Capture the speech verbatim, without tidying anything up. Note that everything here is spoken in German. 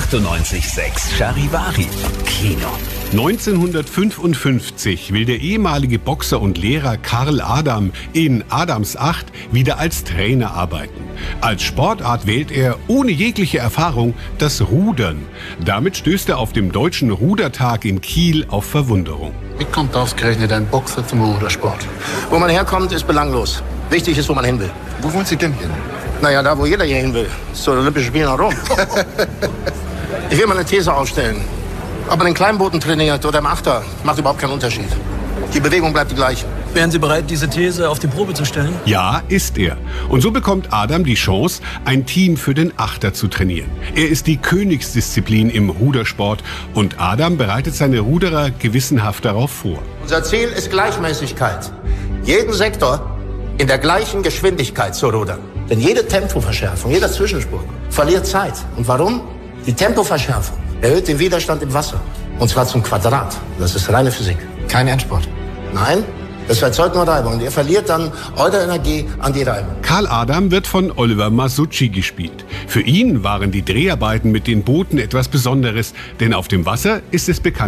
achtundneunzig Komma sechs Charivari Kino. neunzehnhundertfünfundfünfzig will der ehemalige Boxer und Lehrer Karl Adam in Adams acht wieder als Trainer arbeiten. Als Sportart wählt er ohne jegliche Erfahrung das Rudern. Damit stößt er auf dem Deutschen Rudertag in Kiel auf Verwunderung. Wie kommt ausgerechnet ein Boxer zum Rudersport? Wo man herkommt, ist belanglos. Wichtig ist, wo man hin will. Wo wollen Sie denn hin? Naja, da, wo jeder hier hin will. Zu den Olympischen Spielen nach Rom. Ich will mal eine These aufstellen. Ob man in Kleinbooten trainiert oder im Achter, macht überhaupt keinen Unterschied. Die Bewegung bleibt die gleiche. Wären Sie bereit, diese These auf die Probe zu stellen? Ja, ist er. Und so bekommt Adam die Chance, ein Team für den Achter zu trainieren. Er ist die Königsdisziplin im Rudersport und Adam bereitet seine Ruderer gewissenhaft darauf vor. Unser Ziel ist Gleichmäßigkeit. Jeden Sektor in der gleichen Geschwindigkeit zu rudern. Denn jede Tempoverschärfung, jeder Zwischensprung verliert Zeit. Und warum? Die Tempoverschärfung erhöht den Widerstand im Wasser. Und zwar zum Quadrat. Das ist reine Physik. Kein Endsport. Nein, das erzeugt nur Reibung. Und ihr verliert dann eure Energie an die Reibung. Karl Adam wird von Oliver Masucci gespielt. Für ihn waren die Dreharbeiten mit den Booten etwas Besonderes, denn auf dem Wasser ist es bekannt.